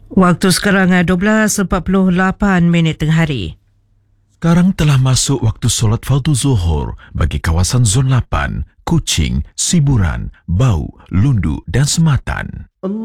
Waktu sekarang 12.48 tengah hari. Sekarang telah masuk waktu solat fardu Zuhur bagi kawasan Zon 8, Kuching, Siburan, Bau, Lundu dan Sematan.